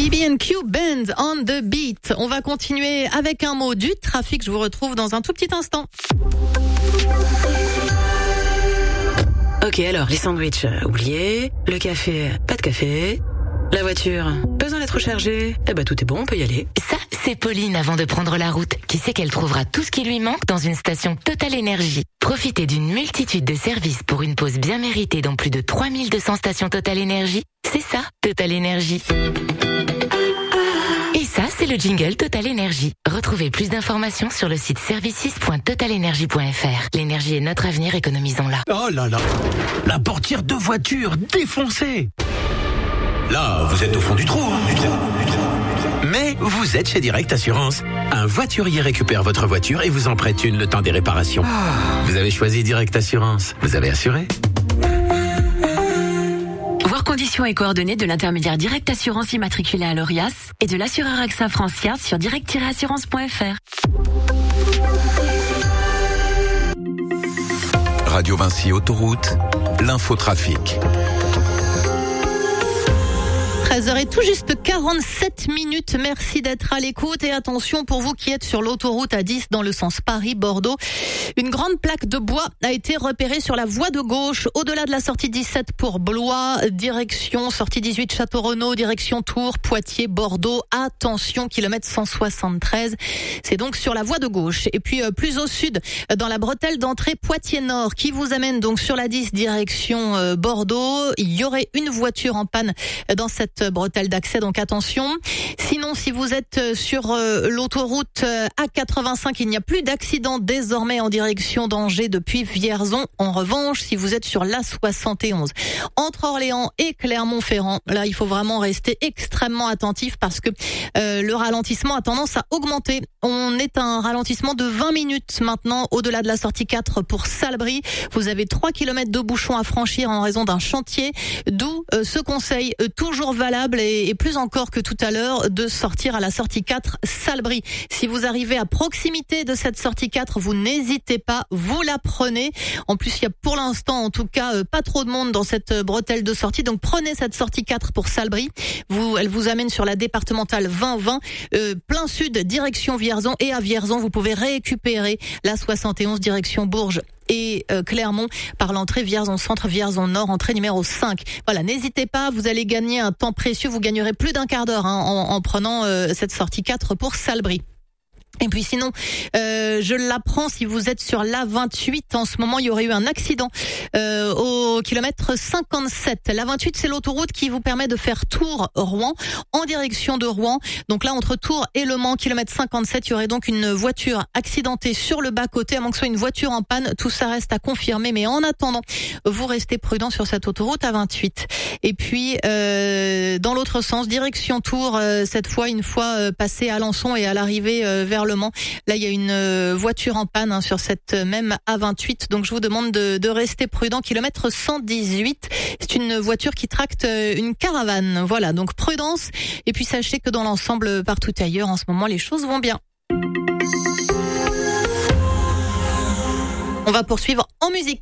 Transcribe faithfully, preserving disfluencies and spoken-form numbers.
B B and Q, Band on the Beat. On va continuer avec un mot du trafic. Je vous retrouve dans un tout petit instant. Ok, alors, les sandwichs, euh, oubliés. Le café, pas de café. La voiture, besoin d'être rechargée. Eh ben, tout est bon, on peut y aller. Ça, c'est Pauline avant de prendre la route, qui sait qu'elle trouvera tout ce qui lui manque dans une station Total Énergie. Profitez d'une multitude de services pour une pause bien méritée dans plus de trois mille deux cents stations Total Énergie. C'est ça, Total Énergie. Et ça, c'est le jingle Total Énergie. Retrouvez plus d'informations sur le site services point total energy point f r. L'énergie est notre avenir, économisons-la. Oh là là, la portière de voiture défoncée. Là, vous êtes au fond du trou, hein, du trou, du trou. Mais vous êtes chez Direct Assurance. Un voiturier récupère votre voiture et vous en prête une le temps des réparations. Vous avez choisi Direct Assurance. Vous avez assuré. Voir conditions et coordonnées de l'intermédiaire Direct Assurance immatriculé à l'Orias et de l'assureur AXA Francia sur direct tiret assurance point f r. Radio Vinci Autoroute, l'infotrafic. treize heures et tout juste quarante-sept minutes. Merci d'être à l'écoute et attention pour vous qui êtes sur l'autoroute A dix dans le sens Paris-Bordeaux. Une grande plaque de bois a été repérée sur la voie de gauche au-delà de la sortie dix-sept pour Blois, direction sortie dix-huit Château-Renaud, direction Tours, Poitiers, Bordeaux. Attention, kilomètre cent soixante-treize. C'est donc sur la voie de gauche. Et puis euh, plus au sud, dans la bretelle d'entrée Poitiers-Nord qui vous amène donc sur la dix direction euh, Bordeaux. Il y aurait une voiture en panne dans cette bretelle d'accès, donc attention. Sinon, si vous êtes sur euh, l'autoroute euh, A quatre-vingt-cinq, il n'y a plus d'accident désormais en direction d'Angers depuis Vierzon. En revanche, si vous êtes sur l'A soixante et onze, entre Orléans et Clermont-Ferrand, là, il faut vraiment rester extrêmement attentif parce que euh, le ralentissement a tendance à augmenter. On est à un ralentissement de vingt minutes maintenant au-delà de la sortie quatre pour Salbris. Vous avez trois kilomètres de bouchons à franchir en raison d'un chantier, d'où euh, ce conseil euh, toujours valable et, et plus encore que tout à l'heure de sortir à la sortie quatre Salbris. Si vous arrivez à proximité de cette sortie quatre, vous n'hésitez pas, vous la prenez. En plus, il y a pour l'instant en tout cas euh, pas trop de monde dans cette euh, bretelle de sortie, donc prenez cette sortie quatre pour Salbris. Vous, elle vous amène sur la départementale vingt vingt, euh, plein sud, direction Vierzon, et à Vierzon, vous pouvez récupérer la soixante et onze direction Bourges et euh, Clermont par l'entrée Vierzon Centre, Vierzon Nord, entrée numéro cinq. Voilà, n'hésitez pas, vous allez gagner un temps précieux, vous gagnerez plus d'un quart d'heure hein, en, en prenant euh, cette sortie quatre pour Salbris. Et puis sinon, euh, je l'apprends, si vous êtes sur l'A vingt-huit, en ce moment, il y aurait eu un accident euh, au kilomètre cinquante-sept. L'A vingt-huit, c'est l'autoroute qui vous permet de faire Tours-Rouen en direction de Rouen. Donc là, entre Tours et Le Mans, kilomètre cinquante-sept, il y aurait donc une voiture accidentée sur le bas-côté, à moins que ce soit une voiture en panne. Tout ça reste à confirmer, mais en attendant, vous restez prudent sur cette autoroute A vingt-huit. Et puis, euh, dans l'autre sens, direction Tours, euh, cette fois, une fois euh, passé Alençon et à l'arrivée euh, vers Le Mans. Là, il y a une voiture en panne hein, sur cette même A vingt-huit. Donc, je vous demande de, de rester prudent. Kilomètre cent dix-huit. C'est une voiture qui tracte une caravane. Voilà, donc prudence. Et puis, sachez que dans l'ensemble, partout ailleurs, en ce moment, les choses vont bien. On va poursuivre en musique.